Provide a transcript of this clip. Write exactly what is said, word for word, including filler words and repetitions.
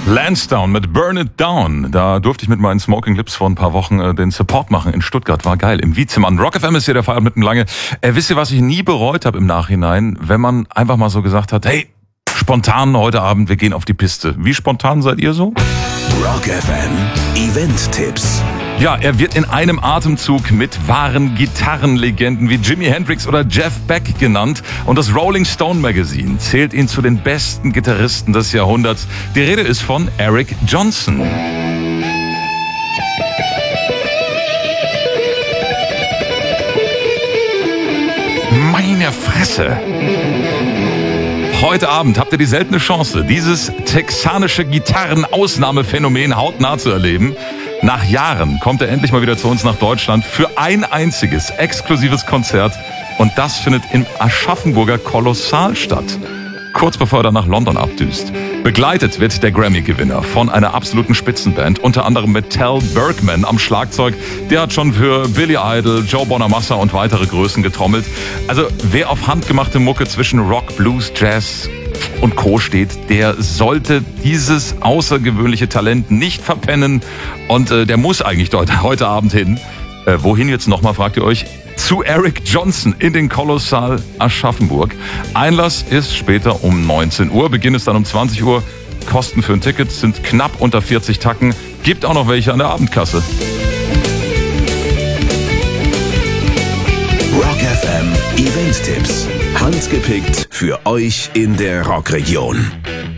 Lansdowne mit Burn It Down. Da durfte ich mit meinen Smoking Lips vor ein paar Wochen äh, den Support machen in Stuttgart. War geil. Im Wiezemann. Rock F M ist hier der Feierabend mitten lange. Äh, wisst ihr, was ich nie bereut habe im Nachhinein? Wenn man einfach mal so gesagt hat, hey, spontan heute Abend, wir gehen auf die Piste. Wie spontan seid ihr so? Rock F M Event-Tipps. Ja, er wird in einem Atemzug mit wahren Gitarrenlegenden wie Jimi Hendrix oder Jeff Beck genannt. Und das Rolling Stone Magazine zählt ihn zu den besten Gitarristen des Jahrhunderts. Die Rede ist von Eric Johnson. Meine Fresse! Heute Abend habt ihr die seltene Chance, dieses texanische Gitarren-Ausnahmephänomen hautnah zu erleben. Nach Jahren kommt er endlich mal wieder zu uns nach Deutschland für ein einziges exklusives Konzert. Und das findet im Aschaffenburger Kolossal statt. Kurz bevor er dann nach London abdüst. Begleitet wird der Grammy-Gewinner von einer absoluten Spitzenband, unter anderem mit Tal Bergman am Schlagzeug. Der hat schon für Billy Idol, Joe Bonamassa und weitere Größen getrommelt. Also wer auf handgemachte Mucke zwischen Rock, Blues, Jazz und Co. steht, der sollte dieses außergewöhnliche Talent nicht verpennen. Und äh, der muss eigentlich dort heute Abend hin. Äh, wohin jetzt nochmal, fragt ihr euch? Zu Eric Johnson in den Kolossal Aschaffenburg. Einlass ist später um neunzehn Uhr, Beginn ist dann um zwanzig Uhr. Kosten für ein Ticket sind knapp unter vierzig Tacken. Gibt auch noch welche an der Abendkasse. Rock F M Event-Tipps. Handgepickt für euch in der Rockregion.